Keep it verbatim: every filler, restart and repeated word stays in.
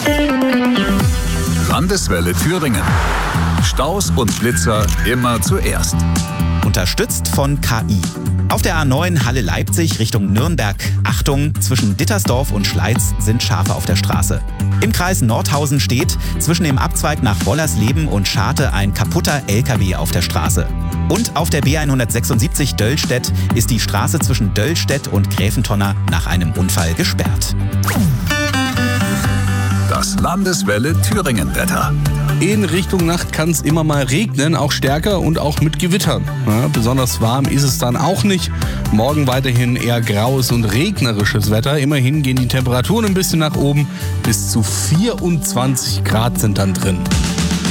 Landeswelle Thüringen. Staus und Blitzer immer zuerst. Unterstützt von K I. Auf der A neun Halle-Leipzig Richtung Nürnberg. Achtung, zwischen Dittersdorf und Schleiz sind Schafe auf der Straße. Im Kreis Nordhausen steht zwischen dem Abzweig nach Wollersleben und Scharte ein kaputter L K W auf der Straße. Und auf der B hundertsechsundsiebzig Döllstedt ist die Straße zwischen Döllstedt und Gräfentonner nach einem Unfall gesperrt. Das Landeswelle Thüringen-Wetter. In Richtung Nacht kann es immer mal regnen, auch stärker und auch mit Gewittern. Ja, besonders warm ist es dann auch nicht. Morgen weiterhin eher graues und regnerisches Wetter. Immerhin gehen die Temperaturen ein bisschen nach oben. Bis zu vierundzwanzig Grad sind dann drin.